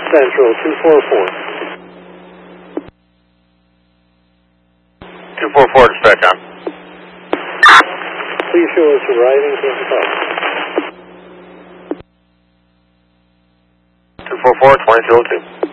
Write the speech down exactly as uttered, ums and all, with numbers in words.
Central, two four four. two four four to SPECOM. Please show us arriving Kansas City. two four four, twenty-two oh two.